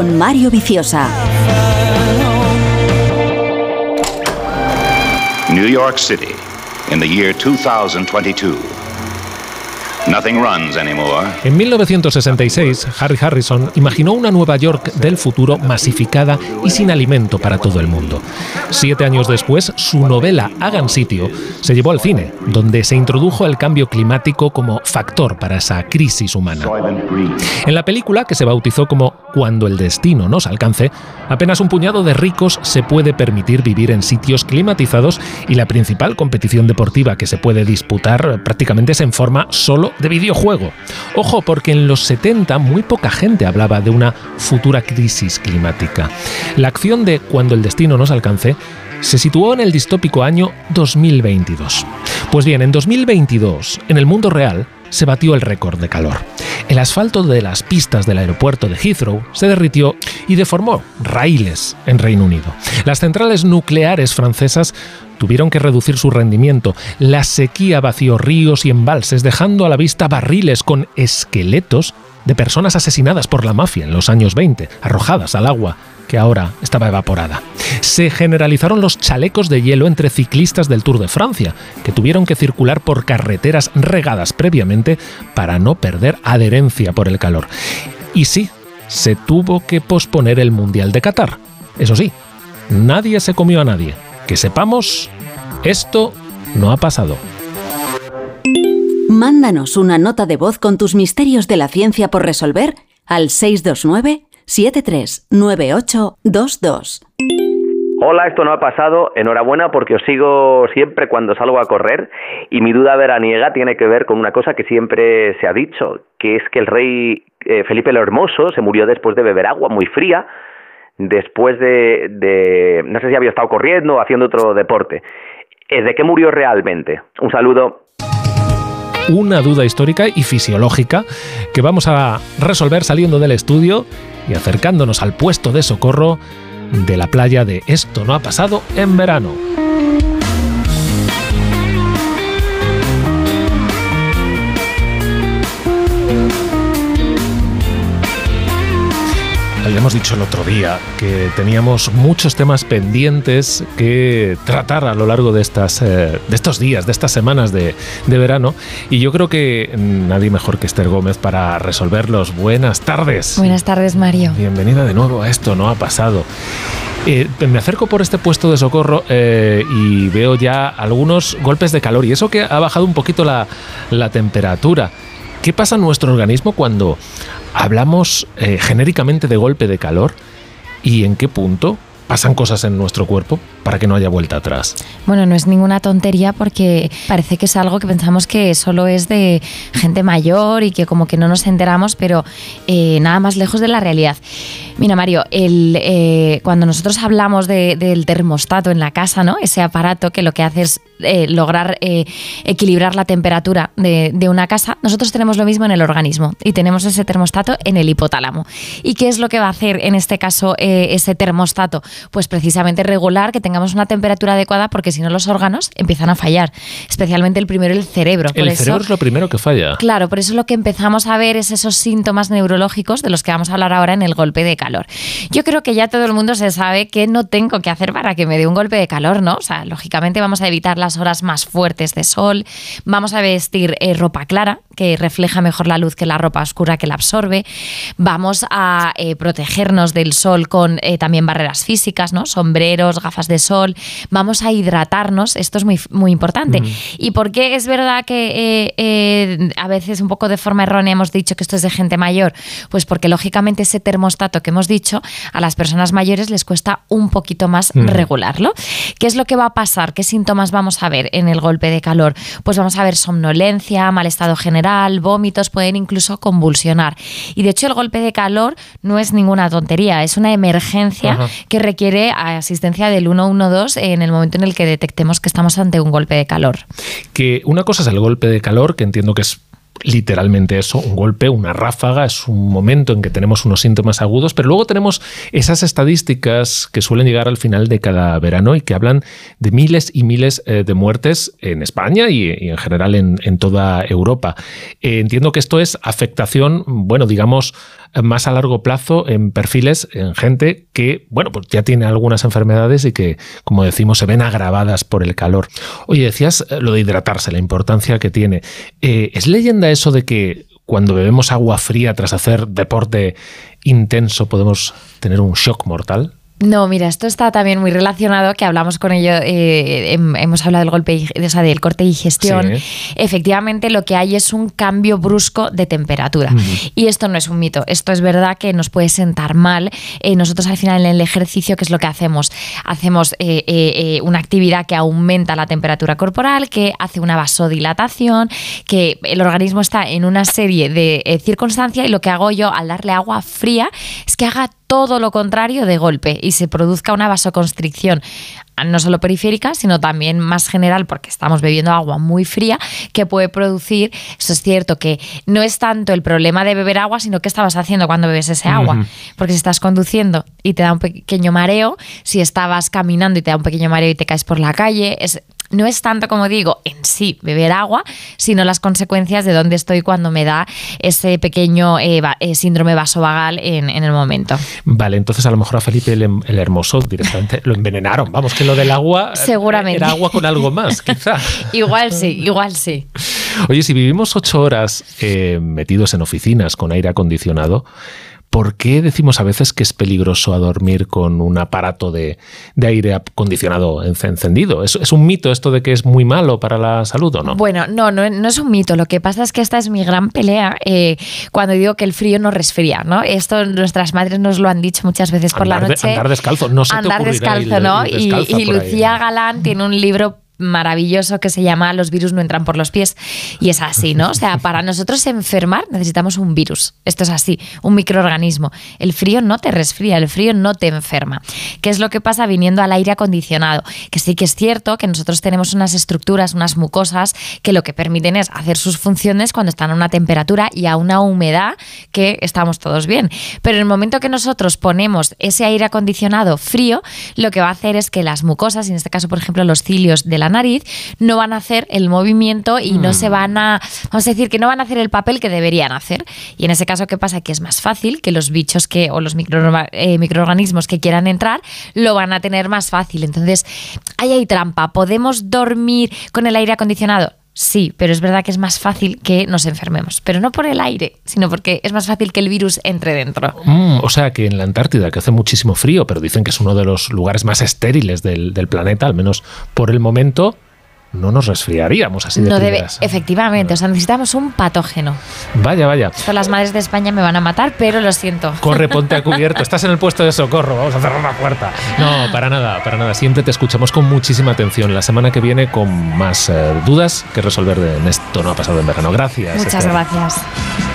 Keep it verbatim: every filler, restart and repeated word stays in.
con Mario Viciosa. New York City, in the year two thousand twenty-two. Nothing runs anymore. En mil novecientos sesenta y seis, Harry Harrison imaginó una Nueva York del futuro masificada y sin alimento para todo el mundo. Siete años después, su novela Hagan sitio se llevó al cine, donde se introdujo el cambio climático como factor para esa crisis humana. En la película, que se bautizó como Cuando el destino nos alcance, apenas un puñado de ricos se puede permitir vivir en sitios climatizados y la principal competición deportiva que se puede disputar prácticamente es en forma solo de videojuego. Ojo, porque en los setenta muy poca gente hablaba de una futura crisis climática. La acción de Cuando el destino nos alcance se situó en el distópico año dos mil veintidós. Pues bien, en dos mil veintidós, en el mundo real, se batió el récord de calor. El asfalto de las pistas del aeropuerto de Heathrow se derritió y deformó raíles en Reino Unido. Las centrales nucleares francesas tuvieron que reducir su rendimiento. La sequía vació ríos y embalses, dejando a la vista barriles con esqueletos de personas asesinadas por la mafia en los años veinte, arrojadas al agua, que ahora estaba evaporada. Se generalizaron los chalecos de hielo entre ciclistas del Tour de Francia, que tuvieron que circular por carreteras regadas previamente para no perder adherencia por el calor. Y sí, se tuvo que posponer el Mundial de Qatar. Eso sí, nadie se comió a nadie. Que sepamos, esto no ha pasado. Mándanos una nota de voz con tus misterios de la ciencia por resolver al seis dos nueve, siete tres nueve ocho dos dos. Hola, esto no ha pasado. Enhorabuena porque os sigo siempre cuando salgo a correr y mi duda veraniega tiene que ver con una cosa que siempre se ha dicho, que es que el rey eh, Felipe el Hermoso se murió después de beber agua muy fría, después de, de, no sé si había estado corriendo o haciendo otro deporte. ¿De qué murió realmente? Un saludo. Una duda histórica y fisiológica que vamos a resolver saliendo del estudio y acercándonos al puesto de socorro de la playa de Esto no ha pasado en verano. Habíamos dicho el otro día que teníamos muchos temas pendientes que tratar a lo largo de estas eh, de estos días, de estas semanas de, de verano, y yo creo que nadie mejor que Esther Gómez para resolverlos. Buenas tardes. Buenas tardes, Mario. Bienvenida de nuevo a Esto no ha pasado. Eh, me acerco por este puesto de socorro eh, y veo ya algunos golpes de calor, y eso que ha bajado un poquito la, la temperatura. ¿Qué pasa en nuestro organismo cuando hablamos eh, genéricamente de golpe de calor? ¿Y en qué punto pasan cosas en nuestro cuerpo para que no haya vuelta atrás? Bueno, no es ninguna tontería porque parece que es algo que pensamos que solo es de gente mayor y que como que no nos enteramos, pero eh, nada más lejos de la realidad. Mira, Mario, el, eh, cuando nosotros hablamos de, del termostato en la casa, ¿no? Ese aparato que lo que hace es eh, lograr eh, equilibrar la temperatura de, de una casa, nosotros tenemos lo mismo en el organismo y tenemos ese termostato en el hipotálamo. ¿Y qué es lo que va a hacer en este caso eh, ese termostato? Pues precisamente regular que tengamos una temperatura adecuada, porque si no los órganos empiezan a fallar, especialmente el primero, el cerebro. El por cerebro eso, es lo primero que falla. Claro, por eso lo que empezamos a ver es esos síntomas neurológicos de los que vamos a hablar ahora en el golpe de calor. Yo creo que ya todo el mundo se sabe qué no tengo que hacer para que me dé un golpe de calor, ¿no? O sea, lógicamente vamos a evitar las horas más fuertes de sol, vamos a vestir eh, ropa clara, que refleja mejor la luz que la ropa oscura que la absorbe, vamos a eh, protegernos del sol con eh, también barreras físicas, ¿no? Sombreros, gafas de sol, vamos a hidratarnos, esto es muy, muy importante. Mm. ¿Y por qué es verdad que eh, eh, a veces un poco de forma errónea hemos dicho que esto es de gente mayor? Pues porque lógicamente ese termostato que hemos dicho, a las personas mayores les cuesta un poquito más mm. regularlo. ¿Qué es lo que va a pasar? ¿Qué síntomas vamos a ver en el golpe de calor? Pues vamos a ver somnolencia, mal estado general, vómitos, pueden incluso convulsionar. Y de hecho el golpe de calor no es ninguna tontería, es una emergencia Ajá. que requiere asistencia del uno uno dos en el momento en el que detectemos que estamos ante un golpe de calor. Que una cosa es el golpe de calor, que entiendo que es literalmente eso, un golpe, una ráfaga, es un momento en que tenemos unos síntomas agudos, pero luego tenemos esas estadísticas que suelen llegar al final de cada verano y que hablan de miles y miles eh, de muertes en España y, y en general en, en toda Europa. Eh, entiendo que esto es afectación, bueno, digamos, más a largo plazo en perfiles, en gente que, bueno, pues ya tiene algunas enfermedades y que, como decimos, se ven agravadas por el calor. Oye, decías lo de hidratarse, la importancia que tiene. Eh, ¿Es leyenda eso de que cuando bebemos agua fría tras hacer deporte intenso podemos tener un shock mortal? No, mira, esto está también muy relacionado, que hablamos con ello, eh, hemos hablado del golpe, o sea, del corte de digestión. Sí. Efectivamente, lo que hay es un cambio brusco de temperatura. Uh-huh. Y esto no es un mito, esto es verdad que nos puede sentar mal. Eh, nosotros al final en el ejercicio, ¿qué es lo que hacemos? Hacemos eh, eh, una actividad que aumenta la temperatura corporal, que hace una vasodilatación, que el organismo está en una serie de eh, circunstancias, y lo que hago yo al darle agua fría es que haga todo lo contrario de golpe y se produzca una vasoconstricción, no solo periférica, sino también más general, porque estamos bebiendo agua muy fría, que puede producir, eso es cierto, que no es tanto el problema de beber agua, sino qué estabas haciendo cuando bebes ese agua. Uh-huh. Porque si estás conduciendo y te da un pequeño mareo, si estabas caminando y te da un pequeño mareo y te caes por la calle, es... No es tanto, como digo, en sí beber agua, sino las consecuencias de dónde estoy cuando me da ese pequeño eh, va, eh, síndrome vasovagal en, en el momento. Vale, entonces a lo mejor a Felipe el, el Hermoso directamente lo envenenaron. Vamos, que lo del agua seguramente era agua con algo más, quizá. Igual sí, igual sí. Oye, si vivimos ocho horas eh, metidos en oficinas con aire acondicionado, ¿por qué decimos a veces que es peligroso a dormir con un aparato de, de aire acondicionado encendido? ¿Es, ¿Es un mito esto de que es muy malo para la salud o no? Bueno, no, no, no es un mito. Lo que pasa es que esta es mi gran pelea eh, cuando digo que el frío no resfría, ¿no? Esto nuestras madres nos lo han dicho muchas veces por andar la noche. De, andar descalzo, no se andar te ocurrirá descalzo, ir, ¿no? ir y, y Lucía ahí. Galán tiene un libro maravilloso que se llama Los virus no entran por los pies, y es así, ¿no? O sea, para nosotros enfermar necesitamos un virus, esto es así, un microorganismo. El frío no te resfría, el frío no te enferma. ¿Qué es lo que pasa viniendo al aire acondicionado? Que sí que es cierto que nosotros tenemos unas estructuras, unas mucosas que lo que permiten es hacer sus funciones cuando están a una temperatura y a una humedad que estamos todos bien. Pero en el momento que nosotros ponemos ese aire acondicionado frío, lo que va a hacer es que las mucosas, en este caso por ejemplo los cilios de la nariz, no van a hacer el movimiento y mm. no se van a, vamos a decir, que no van a hacer el papel que deberían hacer. Y en ese caso, ¿qué pasa? Que es más fácil que los bichos que o los micro, eh, microorganismos que quieran entrar lo van a tener más fácil. Entonces, ahí hay trampa. ¿Podemos dormir con el aire acondicionado? Sí, pero es verdad que es más fácil que nos enfermemos, pero no por el aire, sino porque es más fácil que el virus entre dentro. Mm, o sea que en la Antártida, que hace muchísimo frío, pero dicen que es uno de los lugares más estériles del, del planeta, al menos por el momento, no nos resfriaríamos así de no debe, primeras. Efectivamente, o sea, necesitamos un patógeno. Vaya, vaya. Esto las madres de España me van a matar, pero lo siento. Corre, ponte a cubierto, estás en el puesto de socorro, vamos a cerrar la puerta. No, para nada, para nada. Siempre te escuchamos con muchísima atención. La semana que viene con más eh, dudas que resolver de en esto no ha pasado en verano. Gracias. Muchas Esther. gracias.